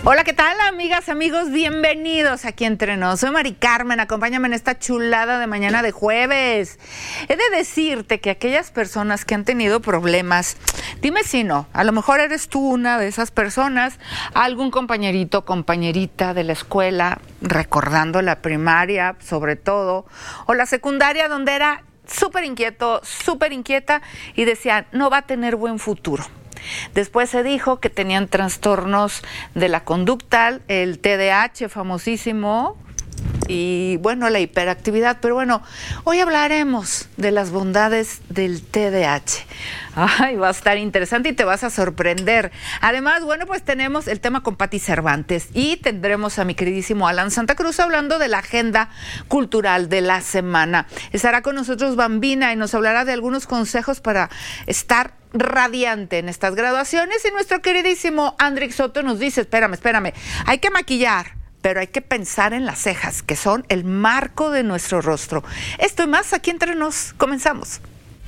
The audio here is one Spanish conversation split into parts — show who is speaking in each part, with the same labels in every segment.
Speaker 1: Hola, ¿qué tal, amigas, amigos? Bienvenidos aquí Entre Nos. Soy Mari Carmen, acompáñame en esta chulada de mañana de jueves. He de decirte que aquellas personas que han tenido problemas, dime si no, a lo mejor eres tú una de esas personas, algún compañerito, compañerita de la escuela, recordando la primaria sobre todo, o la secundaria donde era súper inquieto, súper inquieta y decían, no va a tener buen futuro. Después se dijo que tenían trastornos de la conducta, el TDAH famosísimo y bueno, la hiperactividad. Pero bueno, hoy hablaremos de las bondades del TDAH. Ay, va a estar interesante y te vas a sorprender. Además, bueno, pues tenemos el tema con Pati Cervantes y tendremos a mi queridísimo Alan Santa Cruz hablando de la agenda cultural de la semana. Estará con nosotros Bambina y nos hablará de algunos consejos para estar radiante en estas graduaciones, y nuestro queridísimo Andrix Soto nos dice, espérame, hay que maquillar, pero hay que pensar en las cejas, que son el marco de nuestro rostro. Esto y más aquí Entre Nos. Comenzamos.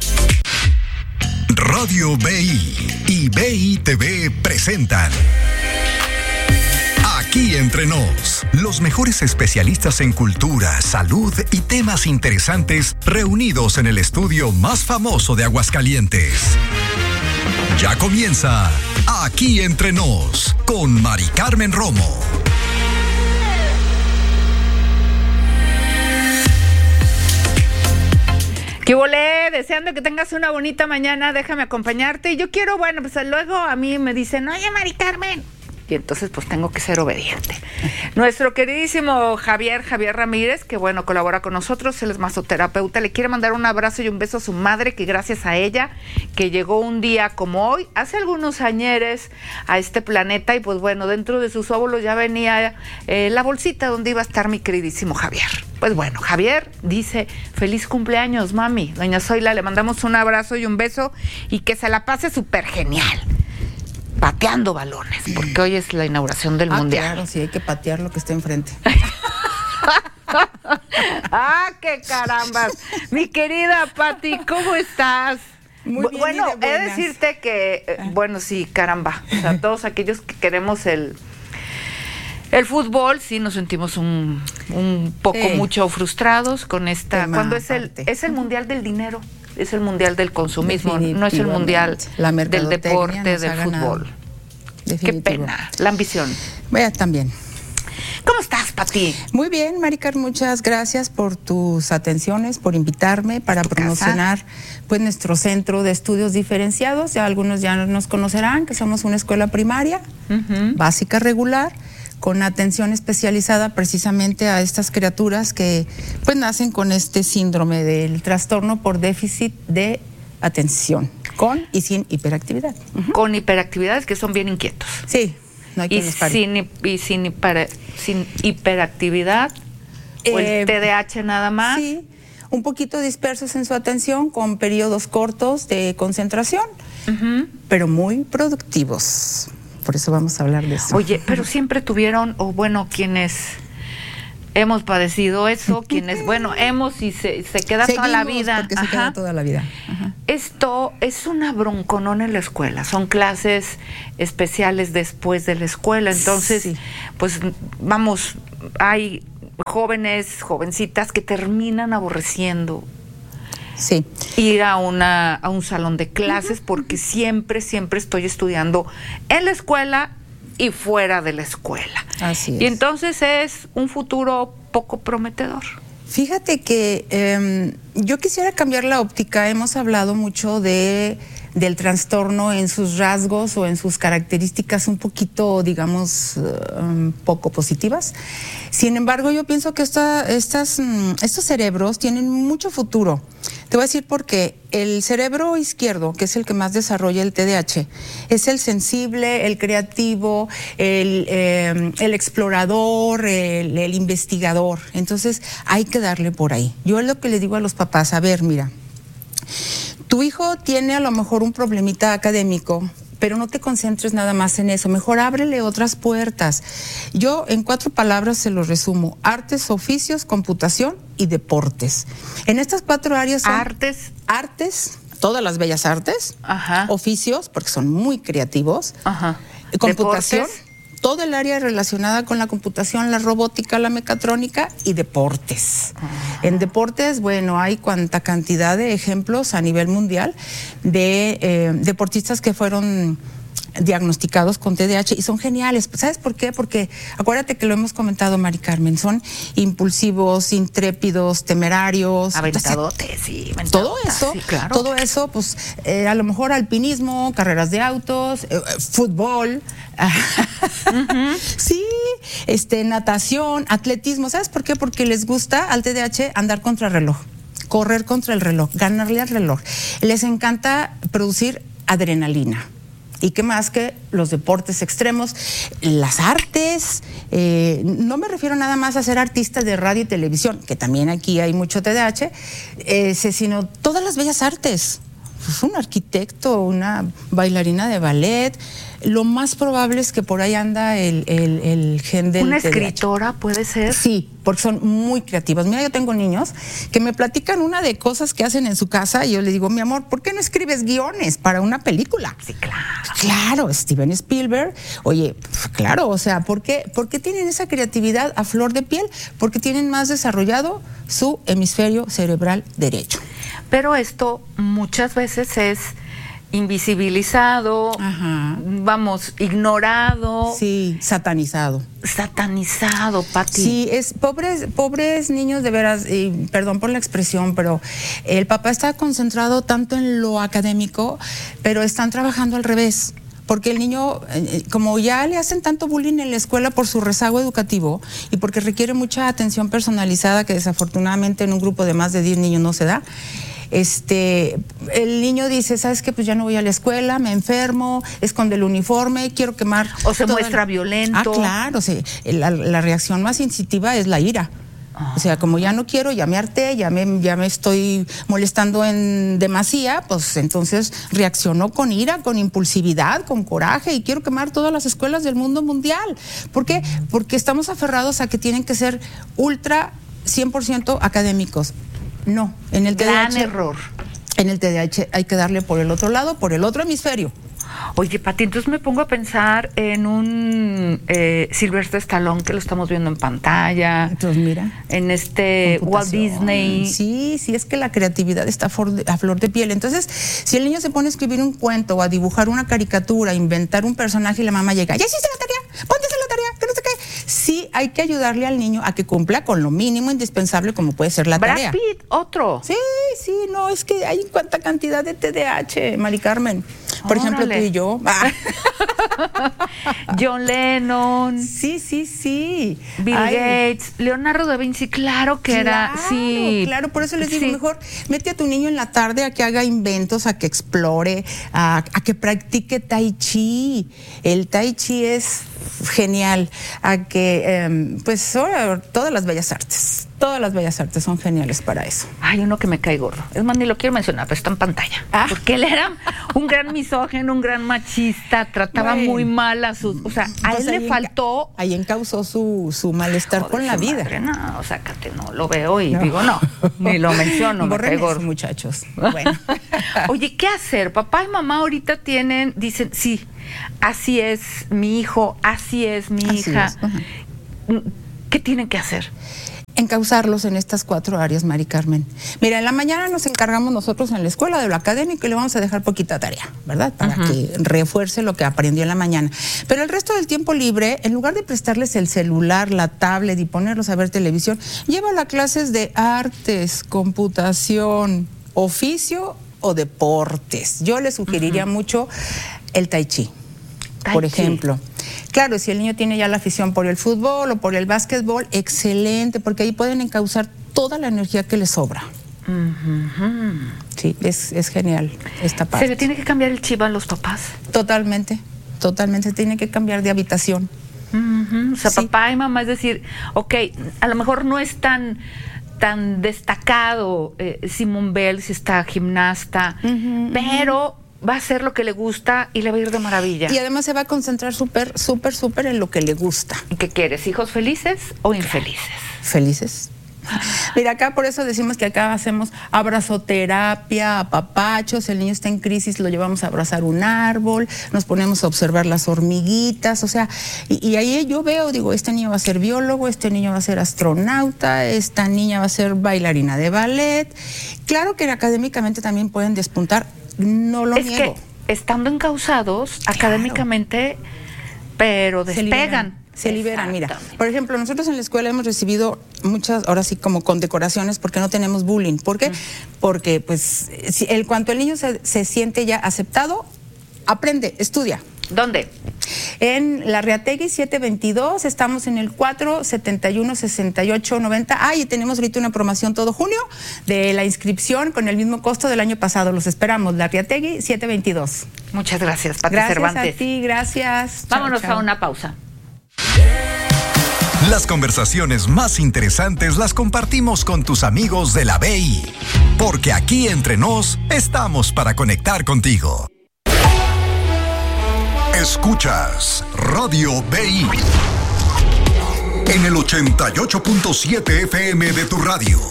Speaker 2: Radio BI y BI TV presentan Aquí Entre Nos, los mejores especialistas en cultura, salud y temas interesantes reunidos en el estudio más famoso de Aguascalientes. Ya comienza Aquí Entre Nos con Mari Carmen Romo.
Speaker 1: ¿Qué volé? Deseando que tengas una bonita mañana, déjame acompañarte. Y yo quiero, bueno, pues luego a mí me dicen, oye, Mari Carmen. Y entonces pues tengo que ser obediente. Nuestro queridísimo Javier Ramírez, que bueno, colabora con nosotros, él es masoterapeuta, le quiere mandar un abrazo y un beso a su madre, que gracias a ella, que llegó un día como hoy, hace algunos añeres a este planeta, y pues bueno, dentro de sus óvulos ya venía la bolsita donde iba a estar mi queridísimo Javier. Pues bueno, Javier dice, feliz cumpleaños, mami. Doña Zoila, le mandamos un abrazo y un beso, y que se la pase súper genial. Pateando balones, porque hoy es la inauguración del Mundial.
Speaker 3: Claro, sí, hay que patear lo que está enfrente.
Speaker 1: ¡Qué carambas! Mi querida Pati, ¿cómo estás?
Speaker 3: Muy bien,
Speaker 1: bueno,
Speaker 3: y de
Speaker 1: he de
Speaker 3: buenas.
Speaker 1: decirte que, bueno, sí, caramba. O sea, todos aquellos que queremos el fútbol, sí nos sentimos un poco mucho frustrados con esta. Cuando es el Mundial del dinero. Es el mundial del consumismo, no es el mundial del deporte, del fútbol. Qué pena, la ambición.
Speaker 3: Vaya, también.
Speaker 1: ¿Cómo estás, Pati?
Speaker 3: Muy bien, Maricar, muchas gracias por tus atenciones, por invitarme para promocionar pues nuestro centro de estudios diferenciados. Ya algunos ya nos conocerán que somos una escuela primaria, básica regular, con atención especializada precisamente a estas criaturas que pues nacen con este síndrome del trastorno por déficit de atención, con y sin hiperactividad.
Speaker 1: Con hiperactividades que son bien inquietos.
Speaker 3: Sí, no hay que
Speaker 1: sin hiperactividad o el TDAH nada más.
Speaker 3: Sí, un poquito dispersos en su atención, con periodos cortos de concentración, pero muy productivos. Por eso vamos a hablar de eso.
Speaker 1: Oye, pero siempre tuvieron, o bueno, quienes hemos padecido eso, quienes, bueno, hemos y se queda toda la vida.
Speaker 3: Porque se queda toda la vida.
Speaker 1: Esto es una bronconona en la escuela, son clases especiales después de la escuela, entonces, pues vamos, hay jóvenes, jovencitas que terminan aborreciendo.
Speaker 3: Sí.
Speaker 1: Ir a un salón de clases, porque siempre estoy estudiando en la escuela y fuera de la escuela.
Speaker 3: Así es.
Speaker 1: Y entonces es un futuro poco prometedor.
Speaker 3: Fíjate que yo quisiera cambiar la óptica. Hemos hablado mucho del trastorno en sus rasgos o en sus características un poquito, digamos, poco positivas. Sin embargo, yo pienso que estos cerebros tienen mucho futuro. Te voy a decir por qué. El cerebro izquierdo, que es el que más desarrolla el TDAH, es el sensible, el creativo, el explorador, el investigador. Entonces, hay que darle por ahí. Yo es lo que le digo a los papás, a ver, mira, tu hijo tiene a lo mejor un problemita académico, pero no te concentres nada más en eso, mejor ábrele otras puertas. Yo en 4 palabras se los resumo: artes, oficios, computación y deportes. En estas 4 áreas son artes, todas las bellas artes, oficios, porque son muy creativos, computación,
Speaker 1: deportes,
Speaker 3: todo el área relacionada con la computación, la robótica, la mecatrónica y deportes. En deportes, bueno, hay cuanta cantidad de ejemplos a nivel mundial de deportistas que fueron diagnosticados con TDAH y son geniales. ¿Sabes por qué? Porque acuérdate que lo hemos comentado, Mari Carmen, son impulsivos, intrépidos, temerarios,
Speaker 1: aventadotes, sí,
Speaker 3: todo eso,
Speaker 1: sí, claro.
Speaker 3: Todo eso, pues a lo mejor alpinismo, carreras de autos, fútbol, sí, natación, atletismo. ¿Sabes por qué? Porque les gusta al TDAH andar contra el reloj, correr contra el reloj, ganarle al reloj. Les encanta producir adrenalina. ¿Y qué más que los deportes extremos? Las artes, no me refiero nada más a ser artista de radio y televisión, que también aquí hay mucho TDAH, sino todas las bellas artes. Pues un arquitecto, una bailarina de ballet, lo más probable es que por ahí anda el gen del
Speaker 1: ¿Una
Speaker 3: TDAH.
Speaker 1: escritora puede ser?
Speaker 3: Sí, porque son muy creativas. Mira, yo tengo niños que me platican una de cosas que hacen en su casa y yo le digo, mi amor, ¿por qué no escribes guiones para una película?
Speaker 1: Sí, claro.
Speaker 3: Claro, Steven Spielberg. Oye, claro, o sea, ¿por qué tienen esa creatividad a flor de piel? Porque tienen más desarrollado su hemisferio cerebral derecho.
Speaker 1: Pero esto muchas veces es invisibilizado, vamos, ignorado.
Speaker 3: Sí, satanizado.
Speaker 1: Satanizado, Pati.
Speaker 3: Sí, es pobres niños de veras, y perdón por la expresión, pero el papá está concentrado tanto en lo académico, pero están trabajando al revés. Porque el niño, como ya le hacen tanto bullying en la escuela por su rezago educativo y porque requiere mucha atención personalizada que desafortunadamente en un grupo de más de 10 niños no se da, el niño dice, ¿sabes qué? Pues ya no voy a la escuela, me enfermo, esconde el uniforme, quiero quemar.
Speaker 1: O se muestra violento.
Speaker 3: Claro, sí. La reacción más instintiva es la ira. O sea, como ya no quiero, ya me harté, ya me estoy molestando en demasía, pues entonces reaccionó con ira, con impulsividad, con coraje y quiero quemar todas las escuelas del mundo mundial. ¿Por qué? Porque estamos aferrados a que tienen que ser ultra 100% académicos. No, en el TDAH.
Speaker 1: Gran error.
Speaker 3: En el TDAH hay que darle por el otro lado, por el otro hemisferio.
Speaker 1: Oye, Pati, entonces me pongo a pensar en un Sylvester Stallone que lo estamos viendo en pantalla.
Speaker 3: Entonces, mira.
Speaker 1: En Walt Disney.
Speaker 3: Sí, es que la creatividad está a flor de piel. Entonces, si el niño se pone a escribir un cuento o a dibujar una caricatura, a inventar un personaje y la mamá llega, ¿ya hiciste la tarea? Ponte a hacer la tarea, que no sé qué. Sí, hay que ayudarle al niño a que cumpla con lo mínimo indispensable como puede ser la tarea.
Speaker 1: Brad Pitt, otro.
Speaker 3: Sí, no, es que hay cuánta cantidad de TDAH, Mari Carmen. Por ejemplo, tú y yo.
Speaker 1: John Lennon.
Speaker 3: Sí.
Speaker 1: Bill Gates, Leonardo da Vinci, claro que era. Sí.
Speaker 3: Claro, por eso les digo, mejor mete a tu niño en la tarde a que haga inventos, a que explore, a que practique Tai Chi. El Tai Chi es genial. A que, pues, todas las bellas artes. Todas las bellas artes son geniales para eso.
Speaker 1: Hay uno que me cae gordo. Es más, ni lo quiero mencionar, pero está en pantalla. Porque él era un gran misógino, un gran machista, trataba muy mal a sus... O sea, a él le faltó...
Speaker 3: Ahí encausó su malestar con la vida.
Speaker 1: Madre, no, sácate, no, lo veo y digo, no, ni lo menciono, me cae gordo.
Speaker 3: Muchachos. Bueno.
Speaker 1: Oye, ¿qué hacer? Papá y mamá ahorita dicen, sí, así es mi hijo, así es mi hija. ¿Qué tienen que hacer?
Speaker 3: Encauzarlos en estas 4 áreas, Mari Carmen. Mira, en la mañana nos encargamos nosotros en la escuela de lo académico y le vamos a dejar poquita tarea, ¿verdad? Para que refuerce lo que aprendió en la mañana. Pero el resto del tiempo libre, en lugar de prestarles el celular, la tablet y ponerlos a ver televisión, llévala a clases de artes, computación, oficio o deportes. Yo les sugeriría mucho el Tai Chi. Por ejemplo. Claro, si el niño tiene ya la afición por el fútbol o por el básquetbol, excelente, porque ahí pueden encauzar toda la energía que les sobra. Sí, es genial esta parte.
Speaker 1: ¿Se le tiene que cambiar el chip a los papás?
Speaker 3: Totalmente, se tiene que cambiar de habitación.
Speaker 1: O sea, papá y mamá, es decir, ok, a lo mejor no es tan destacado Simone Biles, si está gimnasta, pero... va a hacer lo que le gusta y le va a ir de maravilla.
Speaker 3: Y además se va a concentrar súper en lo que le gusta.
Speaker 1: ¿Qué quieres? ¿Hijos felices o infelices?
Speaker 3: Felices. Mira, acá por eso decimos que acá hacemos abrazoterapia, apapachos, el niño está en crisis, lo llevamos a abrazar un árbol, nos ponemos a observar las hormiguitas, o sea, y ahí yo veo, digo, este niño va a ser biólogo, este niño va a ser astronauta, esta niña va a ser bailarina de ballet. Claro que académicamente también pueden despuntar, no lo niego.
Speaker 1: Que estando encausados, académicamente, pero despegan.
Speaker 3: Se liberan, mira. Por ejemplo, nosotros en la escuela hemos recibido muchas, ahora sí como condecoraciones porque no tenemos bullying. ¿Por qué? Porque pues cuanto el niño se siente ya aceptado, aprende, estudia.
Speaker 1: ¿Dónde?
Speaker 3: En la Reategui 722, estamos en el 471-6890. Y tenemos ahorita una promoción todo junio de la inscripción con el mismo costo del año pasado. Los esperamos, la Reategui 722.
Speaker 1: Muchas gracias, Pati Cervantes.
Speaker 3: Gracias a ti, gracias.
Speaker 1: Vámonos
Speaker 3: chao.
Speaker 1: a una pausa.
Speaker 2: Las conversaciones más interesantes las compartimos con tus amigos de la BI, porque aquí entre nos estamos para conectar contigo. Escuchas Radio BI en el 88.7 FM de tu radio.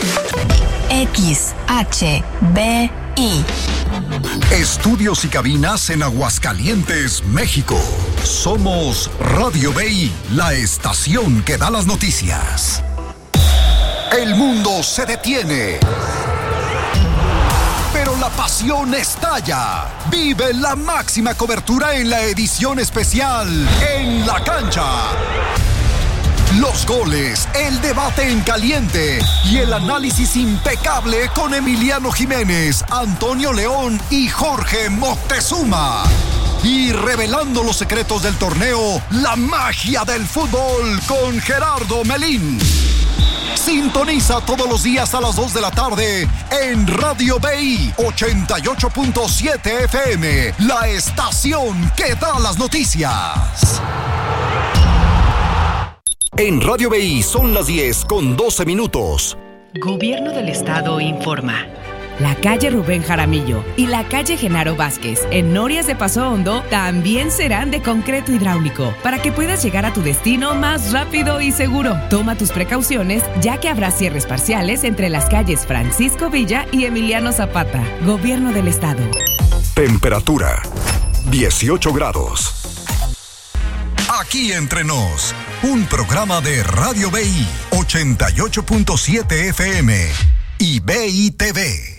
Speaker 4: XHBI.
Speaker 2: Estudios y cabinas en Aguascalientes, México. Somos Radio BI, la estación que da las noticias. El mundo se detiene, pero la pasión estalla. Vive la máxima cobertura en la edición especial En la Cancha. Los goles, el debate en caliente y el análisis impecable con Emiliano Jiménez, Antonio León y Jorge Moctezuma. Y revelando los secretos del torneo, la magia del fútbol con Gerardo Melín. Sintoniza todos los días a las 2 de la tarde en Radio BI 88.7 FM, la estación que da las noticias. En Radio BI son las 10:12.
Speaker 5: Gobierno del Estado informa. La calle Rubén Jaramillo y la calle Genaro Vázquez en Norias de Paso Hondo también serán de concreto hidráulico para que puedas llegar a tu destino más rápido y seguro. Toma tus precauciones ya que habrá cierres parciales entre las calles Francisco Villa y Emiliano Zapata. Gobierno del Estado.
Speaker 2: Temperatura 18 grados. Aquí entre nos, un programa de Radio BI 88.7 FM y BI TV.